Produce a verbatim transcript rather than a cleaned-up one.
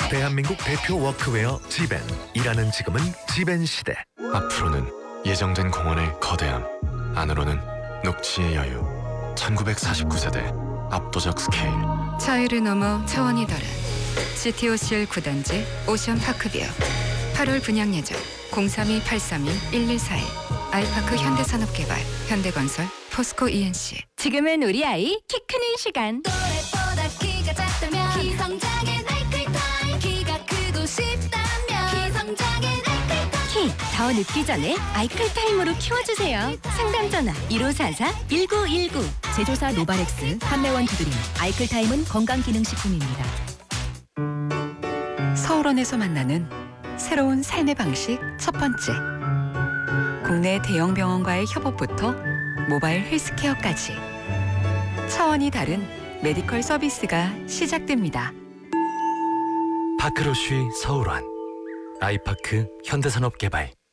대한민국 대표 워크웨어 지벤. 일하는 지금은 지벤 시대. 앞으로는 예정된 공원의 거대함, 안으로는 녹지의 여유. 천구백사십구 세대 압도적 스케일. 차이를 넘어 차원이 다른 씨티오씨엘 구 단지 오션파크뷰. 팔월 분양 예정 공삼이 팔삼이 일일사일. 아이파크 현대산업개발, 현대건설, 포스코 이엔씨. 지금은 우리 아이 키 크는 시간. 또래보다 키가 작다면 키성장엔 아이클타임. 키가 크고 싶다면 키성장엔 아이클타임. 키 더 늦기 전에 아이클타임으로 키워주세요. 상담 전화 일오사사 일구일구. 제조사 노바렉스, 판매원 두드림. 아이클타임은 건강기능식품입니다. 서울원에서 만나는 새로운 삶의 방식 첫 번째. 국내 대형 병원과의 협업부터 모바일 헬스케어까지 차원이 다른 메디컬 서비스가 시작됩니다. 파크로쉬 서울원, 아이파크 현대산업개발.